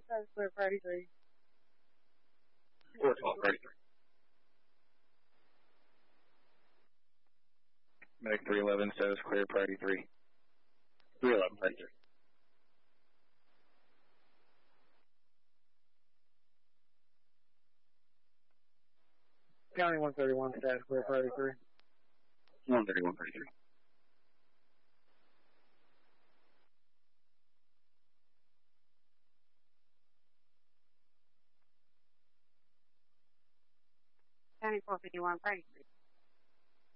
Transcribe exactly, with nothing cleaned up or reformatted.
status clear priority three. four twelve, priority three. Medic three eleven, status clear, priority three. three eleven, priority three. County one thirty-one, status clear priority three. one thirty-one, priority three. County four fifty-one, priority three.